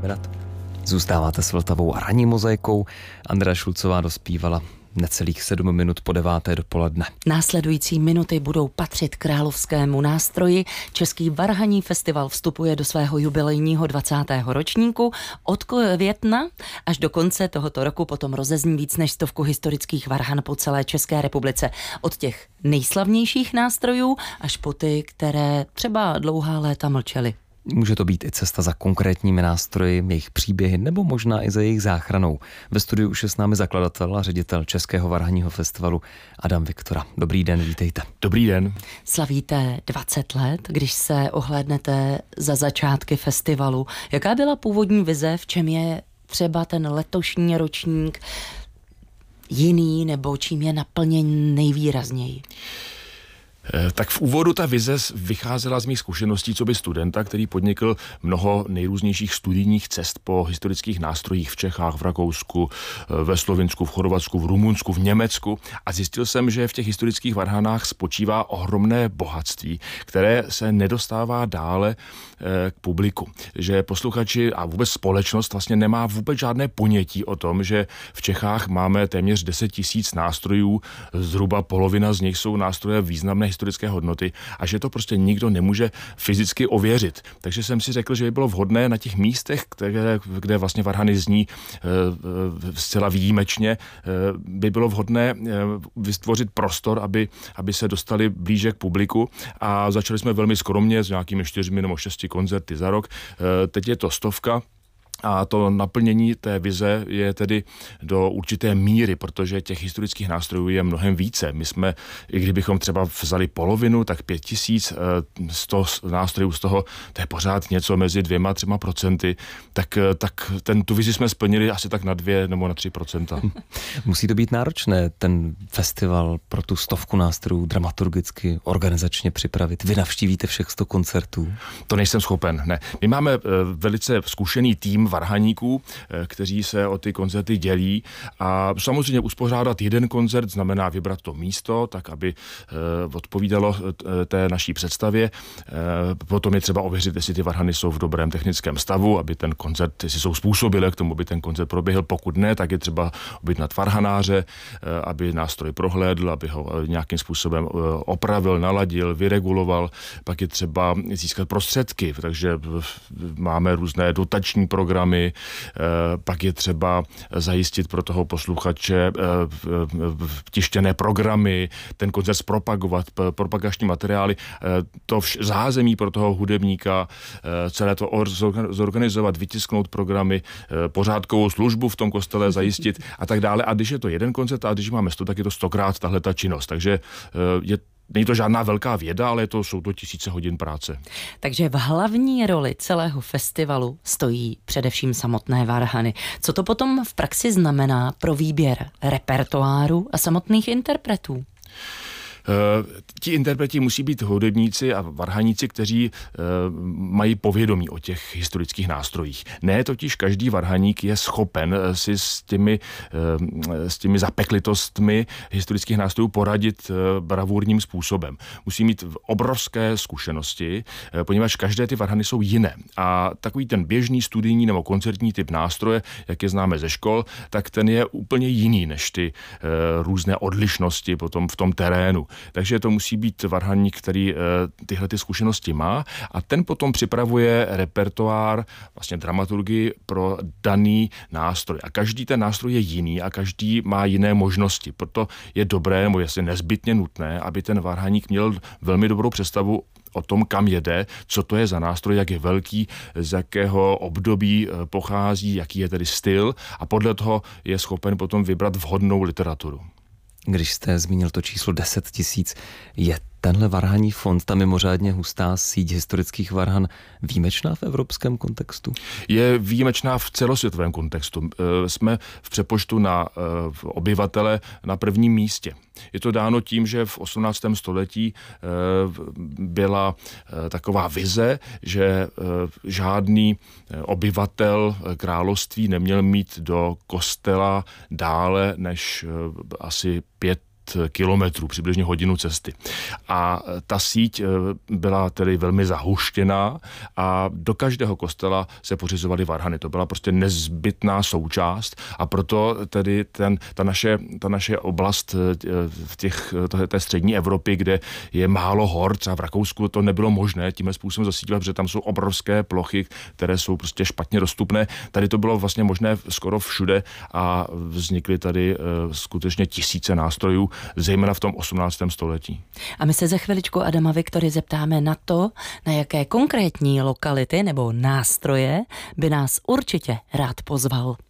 Jdeme na to. Zůstáváte s Vltavou a ranní mozaikou. Andrea Šulcová dospívala necelých 7 minut po 9. dopoledne. Následující minuty budou patřit královskému nástroji. Český varhanní festival vstupuje do svého jubilejního 20. ročníku. Od května až do konce tohoto roku potom rozezní víc než 100 historických varhan po celé České republice. Od těch nejslavnějších nástrojů až po ty, které třeba dlouhá léta mlčely. Může to být i cesta za konkrétními nástroji, jejich příběhy nebo možná i za jejich záchranou. Ve studiu už je s námi zakladatel a ředitel Českého varhanního festivalu Adam Viktora. Dobrý den, vítejte. Dobrý den. Slavíte 20 let, když se ohlédnete za začátky festivalu. Jaká byla původní vize, v čem je třeba ten letošní ročník jiný nebo čím je naplněn nejvýrazněji? Tak v úvodu ta vize vycházela z mých zkušeností coby studenta, který podnikl mnoho nejrůznějších studijních cest po historických nástrojích v Čechách, v Rakousku, ve Slovinsku, v Chorvatsku, v Rumunsku, v Německu a zjistil jsem, že v těch historických varhanách spočívá ohromné bohatství, které se nedostává dále k publiku. Že posluchači a vůbec společnost vlastně nemá vůbec žádné ponětí o tom, že v Čechách máme téměř 10 000 nástrojů, zhruba polovina z nich jsou nástroje významné historické hodnoty a že to prostě nikdo nemůže fyzicky ověřit. Takže jsem si řekl, že by bylo vhodné na těch místech, kde vlastně varhany zní zcela výjimečně, by bylo vhodné vytvořit prostor, aby se dostali blíže k publiku a začali jsme velmi skromně s nějakými 4 nebo 6 koncerty za rok. Teď je to 100. A to naplnění té vize je tedy do určité míry, protože těch historických nástrojů je mnohem více. My jsme, i kdybychom třeba vzali polovinu, tak 5100 nástrojů z toho, to je pořád něco mezi 2-3%, tak tu vizi jsme splnili asi tak na 2 nebo na 3%. Musí to být náročné, ten festival pro tu 100 nástrojů dramaturgicky, organizačně připravit. Vy navštívíte všech 100 koncertů? To nejsem schopen, ne. My máme velice zkušený tým varhaníků, kteří se o ty koncerty dělí a samozřejmě uspořádat jeden koncert znamená vybrat to místo, tak aby odpovídalo té naší představě. Potom je třeba ověřit, jestli ty varhany jsou v dobrém technickém stavu, aby ten koncert, jestli jsou způsobilé k tomu, aby ten koncert proběhl. Pokud ne, tak je třeba objednat varhanáře, aby nástroj prohlédl, aby ho nějakým způsobem opravil, naladil, vyreguloval. Pak je třeba získat prostředky, takže máme různé dotační programy, pak je třeba zajistit pro toho posluchače tištěné programy, ten koncert zpropagovat, propagační materiály, to zázemí pro toho hudebníka, celé to zorganizovat, vytisknout programy, pořádkovou službu v tom kostele zajistit a tak dále. A když je to jeden koncert a když máme 100, tak je to 100krát tahleta činnost. Takže není to žádná velká věda, ale jsou to tisíce hodin práce. Takže v hlavní roli celého festivalu stojí především samotné varhany. Co to potom v praxi znamená pro výběr repertoáru a samotných interpretů? Ti interpreti musí být hudebníci a varhaníci, kteří mají povědomí o těch historických nástrojích. Ne, totiž každý varhaník je schopen si s těmi zapeklitostmi historických nástrojů poradit bravurním způsobem. Musí mít obrovské zkušenosti, poněvadž každé ty varhany jsou jiné. A takový ten běžný studijní nebo koncertní typ nástroje, jak je známe ze škol, tak ten je úplně jiný než ty různé odlišnosti potom v tom terénu. Takže to musí být varhaník, který tyhle ty zkušenosti má a ten potom připravuje repertoár, vlastně dramaturgii pro daný nástroj. A každý ten nástroj je jiný a každý má jiné možnosti. Proto je dobré, nebo je nezbytně nutné, aby ten varhaník měl velmi dobrou představu o tom, kam jede, co to je za nástroj, jak je velký, z jakého období pochází, jaký je tedy styl a podle toho je schopen potom vybrat vhodnou literaturu. Když jste zmínil to číslo 10 000, je tenhle varhanní fond, ta mimořádně hustá síť historických varhan výjimečná v evropském kontextu? Je výjimečná v celosvětovém kontextu. Jsme v přepočtu na obyvatele na prvním místě. Je to dáno tím, že v 18. století byla taková vize, že žádný obyvatel království neměl mít do kostela dále než asi 5 kilometrů, přibližně hodinu cesty. A ta síť byla tedy velmi zahuštěná a do každého kostela se pořizovaly varhany. To byla prostě nezbytná součást a proto tedy ta naše oblast v té střední Evropy, kde je málo hor, třeba v Rakousku to nebylo možné tímhle způsobem zasídlit, protože tam jsou obrovské plochy, které jsou prostě špatně dostupné. Tady to bylo vlastně možné skoro všude a vznikly tady skutečně tisíce nástrojů, zejména v tom 18. století. A my se za chviličku Adama Viktory zeptáme na to, na jaké konkrétní lokality nebo nástroje by nás určitě rád pozval.